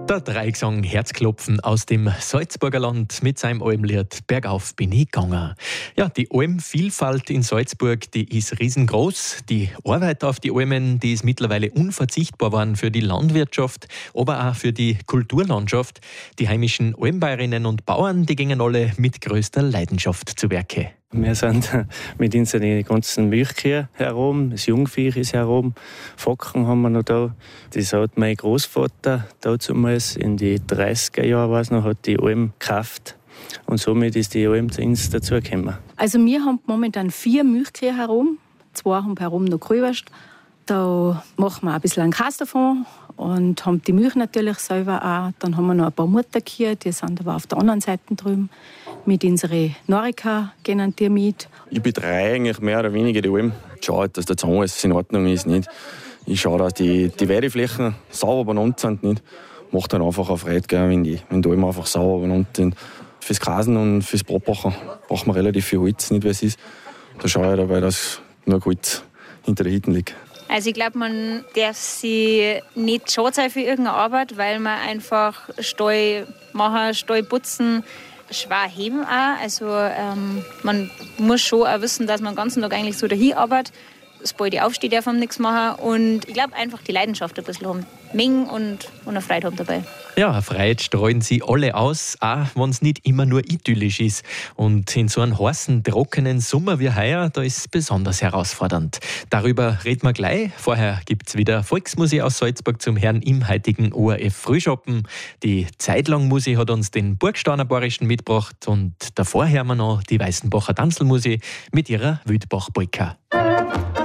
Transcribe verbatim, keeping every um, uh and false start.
Der Dreigesang Herzklopfen aus dem Salzburger Land mit seinem Almlied Bergauf bin ich gegangen. Ja, die Almvielfalt in Salzburg, die ist riesengroß. Die Arbeit auf die Almen, die ist mittlerweile unverzichtbar geworden für die Landwirtschaft, aber auch für die Kulturlandschaft. Die heimischen Almbäuerinnen und Bauern, die gingen alle mit größter Leidenschaft zu Werke. Wir sind mit unseren ganzen Milchkühen herum, das Jungvieh ist herum, Focken haben wir noch da. Das hat mein Großvater damals in den dreißiger Jahren weiß noch, hat die Alm gekauft. Und somit ist die Alm zu uns dazugekommen. Also wir haben momentan vier Milchkühe herum, zwei haben herum noch Grüwurst. Da machen wir ein bisschen einen Käse davon und haben die Milch natürlich selber auch. Dann haben wir noch ein paar Mutterkühe, die sind aber auf der anderen Seite drüben. Mit unseren Norika gehen die mit. Ich betreue eigentlich mehr oder weniger die Alm. Ich schaue, dass der Zaun alles in Ordnung ist. Nicht. Ich schaue, dass die, die Weideflächen sauber benannt sind. Nicht. Macht dann einfach auf Freude, gell, wenn, die, wenn die Almen einfach sauber benannt sind. Fürs Grasen und fürs Brotbachen braucht man relativ viel Holz, nicht wie es ist. Da schaue ich dabei, dass nur Holz hinter den Hütten liegt. Also ich glaube, man darf sich nicht schade sein für irgendeine Arbeit, weil man einfach Stall machen, Stall putzen, schwer heben auch. Also ähm, man muss schon auch wissen, dass man den ganzen Tag eigentlich so dahin arbeitet. Sobald ich aufstehe, darf man nichts machen. Und ich glaube einfach die Leidenschaft ein bisschen haben. Mengen und, und eine Freude haben dabei. Ja, eine Freude streuen sie alle aus, auch wenn es nicht immer nur idyllisch ist. Und in so einem heißen, trockenen Sommer wie heuer, da ist es besonders herausfordernd. Darüber reden wir gleich. Vorher gibt es wieder Volksmusik aus Salzburg zum Herrn im heutigen O R F Frühschoppen. Die Zeitlangmusik hat uns den Burgstauner Bayerischen mitgebracht und davor hören wir noch die Weißenbacher Tanzelmusik mit ihrer Wildbach-Polka.